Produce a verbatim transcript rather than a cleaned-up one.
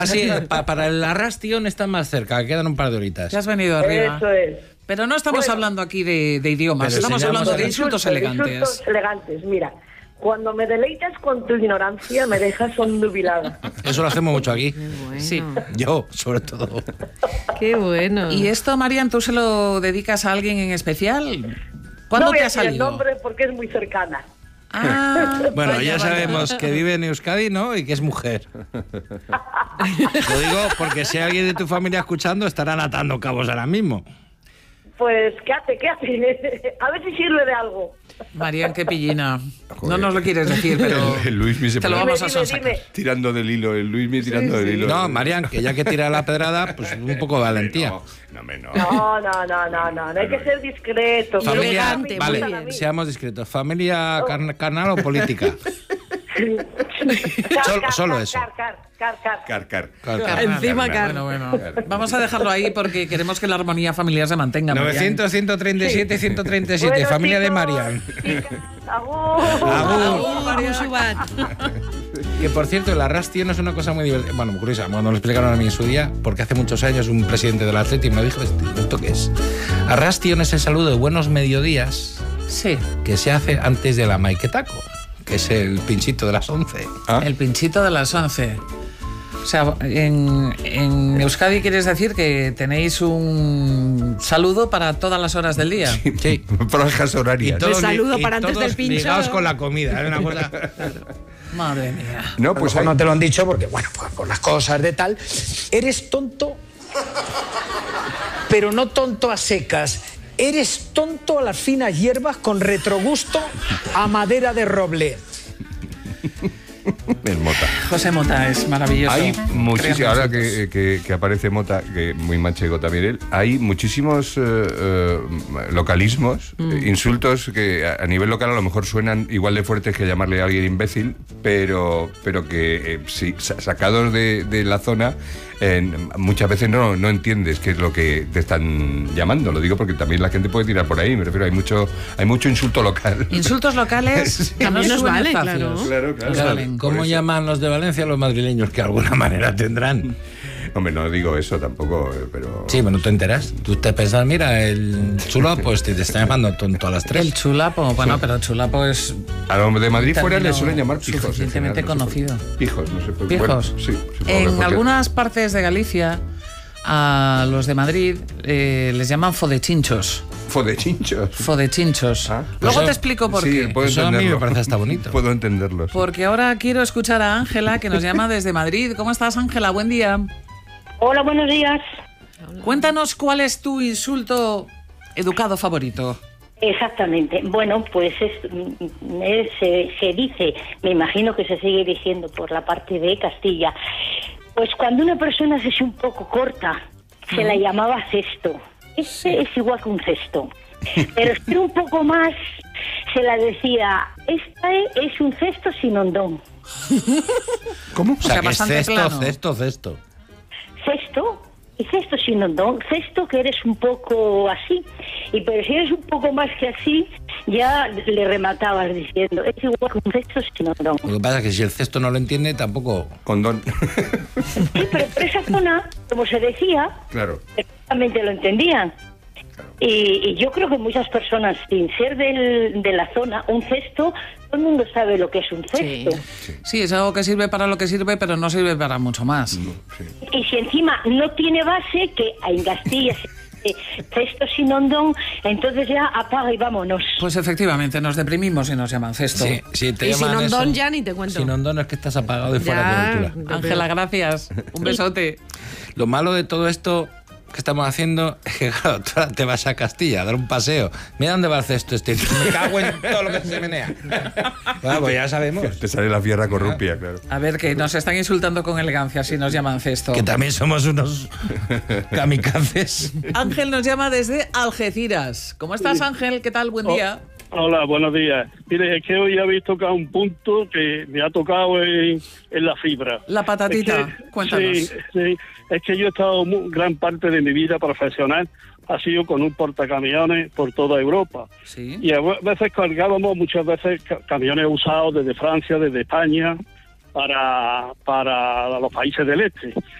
Así, pa, para el Arrastion están más cerca, quedan un par de horitas. Ya has venido arriba. Eso es. Pero no estamos Bueno. hablando aquí de, de idiomas, Pero estamos enseñamos hablando a- de insultos elegantes. Insultos elegantes, mira. Cuando me deleitas con tu ignorancia, me dejas onnubilada. Eso lo hacemos mucho aquí. Bueno. Sí. Yo, sobre todo. Qué bueno. ¿Y esto, Marian, tú se lo dedicas a alguien en especial? ¿Cuándo no voy te a ha decir el salido? nombre porque es muy cercana. Ah, Bueno, vaya, ya vaya. sabemos que vive en Euskadi, ¿no? Y que es mujer. Lo digo porque si hay alguien de tu familia escuchando, estarán atando cabos ahora mismo. Pues, ¿qué hace? ¿Qué hace? A ver si sirve de algo. Marian, qué pillina. Joder. No nos lo quieres decir, pero El Luismi se te lo pone- vamos a Dime, dime, sonsacar. dime. tirando del hilo, el Luismi tirando del hilo. No, Marian, que ya que tira la pedrada, pues un poco de valentía. No, no, hombre, no. No, no, no, no, no, no hay que ser discreto. Familia, elegante, muy vale, bien. seamos discretos. ¿Familia carn- carnal o política? Car, Solo- car, solo car, eso. Car, car, car, car. Car, car. Claro, Carnal, claro. Encima, carnal. Carnal. Bueno, bueno. Vamos a dejarlo ahí porque queremos que la armonía familiar se mantenga. Marian. novecientos, ciento treinta y siete, ciento treinta y siete. Bueno, Familia de chicos, Marian. chicas, agur. Agur. Uh, Mario Subat. Que por cierto, el Arrastion es una cosa muy divertida. Bueno, muy curiosa. Cuando me lo explicaron a mí en su día, porque hace muchos años un presidente del Atleti me lo dijo: ¿esto qué es? Arrastion es el saludo de buenos mediodías Sí, que se hace antes de la Maiketaco, que es el pinchito de las once. Ah, el pinchito de las once. O sea, en, en Euskadi quieres decir que tenéis un saludo para todas las horas del día. Sí. franjas horarias. todos li- saludo y para antes todos del pincho. ligados con la comida. Es una cosa... Madre mía. No, Pues pues mejor hay- no te lo han dicho porque, bueno, pues por las cosas de tal. Eres tonto, pero no tonto a secas. Eres tonto a las finas hierbas con retrogusto a madera de roble. el Mota. José Mota es maravilloso. Hay muchísimos, Creando ahora insultos. que, que- que aparece Mota, que muy manchego también él, hay muchísimos eh, eh, localismos, Mm. eh, insultos que a, a nivel local a lo mejor suenan igual de fuertes que llamarle a alguien imbécil, pero, pero que eh, sí, sa- sacados de, de la zona, eh, muchas veces no, no entiendes qué es lo que te están llamando. Lo digo porque también la gente puede tirar por ahí, me refiero, hay mucho, hay mucho insulto local. Insultos locales Sí. que no También nos suben vale, espacios. claro. Claro, claro. Nos Claro, valen. ¿cómo Por eso. llaman los de Valencia a los madrileños? Que de alguna manera tendrán. Hombre, no digo eso tampoco, eh, pero... Sí, bueno, te enteras. Tú te pensas, mira, el chulo, pues te, te está llamando tonto a las tres. El chulapo, bueno, pero chulapo es A los de Madrid fuera término le suelen llamar pijos. en suficientemente general, no sé por- conocido. Pijos, no sé por qué. Pijos. Bueno, sí, supongo que En porque- algunas partes de Galicia a los de Madrid eh, les llaman fodechinchos. Fodechinchos. Fodechinchos. Ah. Luego Eso- te explico por Sí, qué. puedo Eso a mí me entenderlo. parece hasta bonito. Puedo entenderlo. sí. Porque ahora quiero escuchar a Ángela, que nos llama desde Madrid. ¿Cómo estás, Ángela? Buen día. Hola, buenos días. Cuéntanos cuál es tu insulto educado favorito. Exactamente. Bueno, pues es, mm, es, eh, se dice, me imagino que se sigue diciendo por la parte de Castilla, pues cuando una persona se es un poco corta, se la llamaba cesto. Este es igual que un cesto. Pero si era un poco más, se la decía, esta es un cesto sin hondón. ¿Cómo? O sea, que es bastante cesto, plano. cesto, cesto. Cesto, y cesto sin hondón, cesto que eres un poco así, y pero si eres un poco más que así, ya le rematabas diciendo, es igual que un cesto sin hondón. Lo que pasa es que si el cesto no lo entiende, tampoco... Condón. Sí, pero por esa zona, como se decía, Claro. perfectamente lo entendían. Y, y yo creo que muchas personas, sin ser del, de la zona, un cesto, todo el mundo sabe lo que es un cesto. Sí, es algo que sirve para lo que sirve, pero no sirve para mucho más. Y si encima no tiene base, que en Castilla se dice cesto sin hondón, entonces ya apaga y vámonos. Pues efectivamente, nos deprimimos y nos llaman cesto. Sí, si te Y sin llaman hondón eso, ya ni te cuento. Sin hondón es que estás apagado y fuera de Ya. cobertura. Ángela, gracias. Un besote. Lo malo de todo esto que estamos haciendo es que, claro, tú ahora te vas a Castilla a dar un paseo. Mira dónde va el cesto este. Me cago en todo lo que se menea. Bueno, pues ya sabemos. Te sale la fierra corrupia, claro. A ver, que nos están insultando con elegancia si nos llaman cesto. Que también somos unos kamikazes. Ángel nos llama desde Algeciras. ¿Cómo estás, Ángel? ¿Qué tal? Buen día. Hola, buenos días. Mire, es que hoy habéis tocado un punto que me ha tocado en, en la fibra. La patatita, Es que- cuéntanos. Sí, sí, es que yo he estado mu- gran parte de mi vida profesional ha sido con un portacamiones por toda Europa. Sí. Y a ve- veces cargábamos muchas veces ca- camiones usados desde Francia, desde España, para, para los países del este.